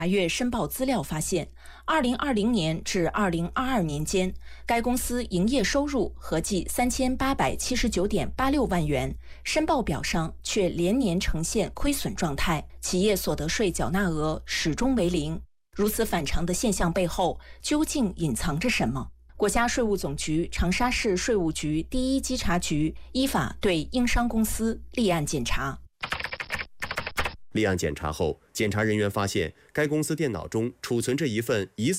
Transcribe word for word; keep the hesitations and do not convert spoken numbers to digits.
查阅申报资料发现，二零二零年至二零二二年间，该公司营业收入合计三千八百七十九点八六万元，申报表上却连年呈现亏损状态，企业所得税缴纳额始终为零。如此反常的现象背后，究竟隐藏着什么？国家税务总局长沙市税务局第一稽查局依法对英商公司立案检查。 立案检查后，检查人员发现该公司电脑中储存着一份疑似